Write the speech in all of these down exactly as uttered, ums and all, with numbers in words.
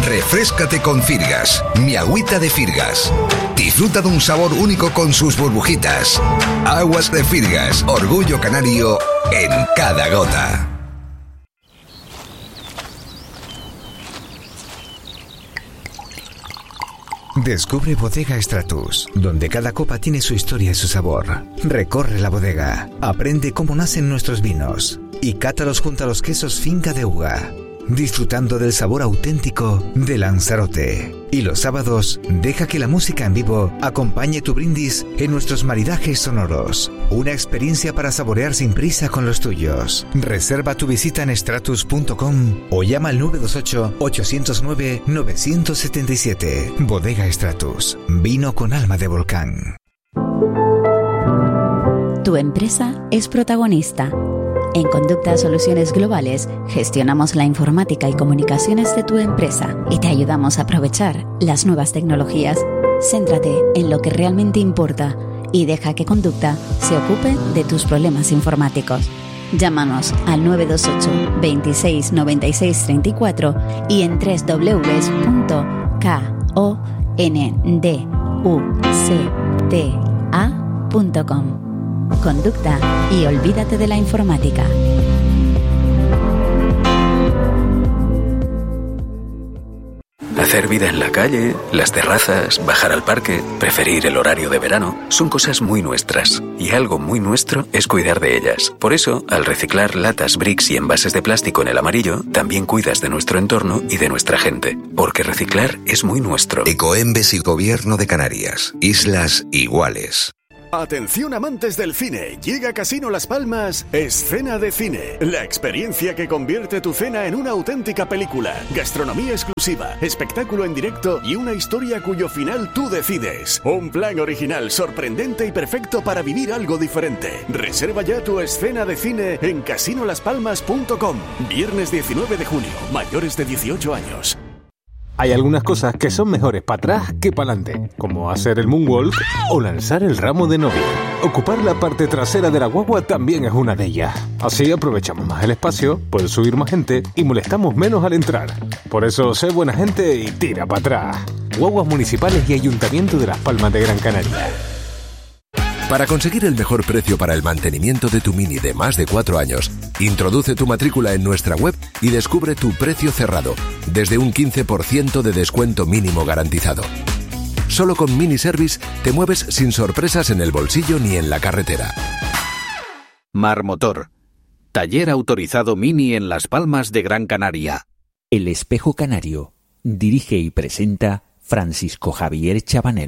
Refréscate con Firgas, mi agüita de Firgas. Disfruta de un sabor único con sus burbujitas. Aguas de Firgas, orgullo canario en cada gota. Descubre Bodega Stratus, donde cada copa tiene su historia y su sabor. Recorre la bodega, aprende cómo nacen nuestros vinos y cátalos junto a los quesos Finca de Uga, disfrutando del sabor auténtico de Lanzarote. Y los sábados, deja que la música en vivo acompañe tu brindis en nuestros maridajes sonoros. Una experiencia para saborear sin prisa con los tuyos. Reserva tu visita en stratus punto com o llama al nueve dos ocho, ocho cero nueve, nueve siete siete. Bodega Stratus, vino con alma de volcán. Tu empresa es protagonista. En Conducta Soluciones Globales gestionamos la informática y comunicaciones de tu empresa y te ayudamos a aprovechar las nuevas tecnologías. Céntrate en lo que realmente importa y deja que Conducta se ocupe de tus problemas informáticos. Llámanos al nueve dos ocho, veintiséis, noventa y seis, treinta y cuatro y en doble u doble u doble u punto conducta punto com. Conducta y olvídate de la informática. Hacer vida en la calle, las terrazas, bajar al parque, preferir el horario de verano, son cosas muy nuestras. Y algo muy nuestro es cuidar de ellas. Por eso, al reciclar latas, bricks y envases de plástico en el amarillo, también cuidas de nuestro entorno y de nuestra gente. Porque reciclar es muy nuestro. Ecoembes y Gobierno de Canarias. Islas iguales. Atención amantes del cine, llega a Casino Las Palmas Escena de Cine, la experiencia que convierte tu cena en una auténtica película, gastronomía exclusiva, espectáculo en directo y una historia cuyo final tú decides. Un plan original, sorprendente y perfecto para vivir algo diferente. Reserva ya tu escena de cine en casino las palmas punto com. Viernes diecinueve de junio, mayores de dieciocho años. Hay algunas cosas que son mejores para atrás que para adelante, como hacer el moonwalk o lanzar el ramo de novia. Ocupar la parte trasera de la guagua también es una de ellas. Así aprovechamos más el espacio, puede subir más gente y molestamos menos al entrar. Por eso, sé buena gente y tira para atrás. Guaguas municipales y Ayuntamiento de Las Palmas de Gran Canaria. Para conseguir el mejor precio para el mantenimiento de tu Mini de más de cuatro años, introduce tu matrícula en nuestra web y descubre tu precio cerrado, desde un quince por ciento de descuento mínimo garantizado. Solo con Mini Service te mueves sin sorpresas en el bolsillo ni en la carretera. Marmotor, taller autorizado Mini en Las Palmas de Gran Canaria. El Espejo Canario, dirige y presenta Francisco Javier Chabanel.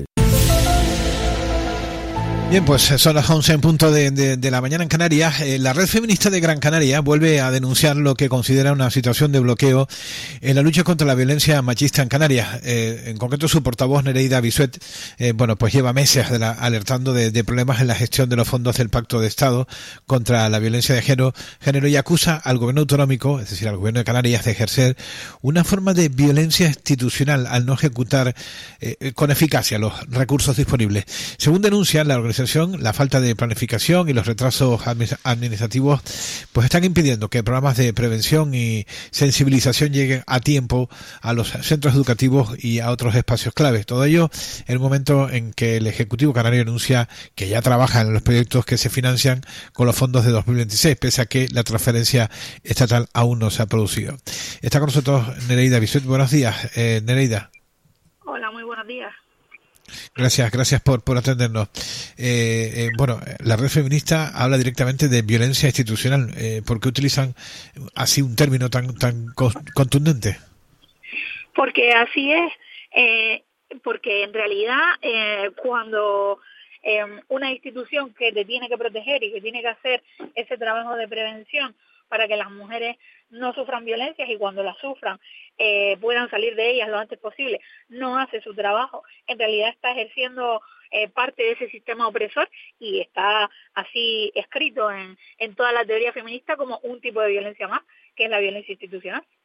Bien, pues son las once en punto de, de, de la mañana en Canarias. Eh, la Red Feminista de Gran Canaria vuelve a denunciar lo que considera una situación de bloqueo en la lucha contra la violencia machista en Canarias. Eh, en concreto, su portavoz, Nereida Bisuet, eh, bueno, pues lleva meses de la, alertando de, de problemas en la gestión de los fondos del Pacto de Estado contra la violencia de género, género y acusa al gobierno autonómico, es decir, al gobierno de Canarias, de ejercer una forma de violencia institucional al no ejecutar eh, con eficacia los recursos disponibles. Según denuncia la organización, la falta de planificación y los retrasos administrativos pues están impidiendo que programas de prevención y sensibilización lleguen a tiempo a los centros educativos y a otros espacios claves. Todo ello en un momento en que el Ejecutivo Canario anuncia que ya trabaja en los proyectos que se financian con los fondos de dos mil veintiséis, pese a que la transferencia estatal aún no se ha producido. Está con nosotros Nereida Bisuet. Buenos días, eh, Nereida. Hola, muy buenos días. Gracias, gracias por, por atendernos. Eh, eh, bueno, la Red Feminista habla directamente de violencia institucional. Eh, ¿Por qué utilizan así un término tan tan contundente? Porque así es, eh, porque en realidad eh, cuando eh, una institución que te tiene que proteger y que tiene que hacer ese trabajo de prevención para que las mujeres no sufran violencias y cuando las sufran eh, puedan salir de ellas lo antes posible, no hace su trabajo, en realidad está ejerciendo eh, parte de ese sistema opresor y está así escrito en, en toda la teoría feminista como un tipo de violencia más, que es la violencia institucional.